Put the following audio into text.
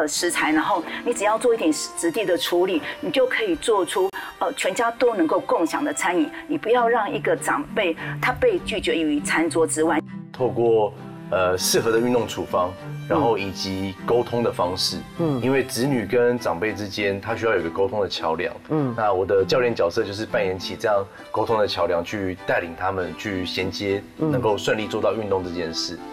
食材，然后你只要做一点质地的处理，你就可以做出全家都能够共享的餐饮。你不要让一个长辈他被拒绝于餐桌之外。 透过适合的运动处方，然后以及沟通的方式，因为子女跟长辈之间，他需要有一个沟通的桥梁，那我的教练角色就是扮演起这样沟通的桥梁，去带领他们去衔接，能够顺利做到运动这件事。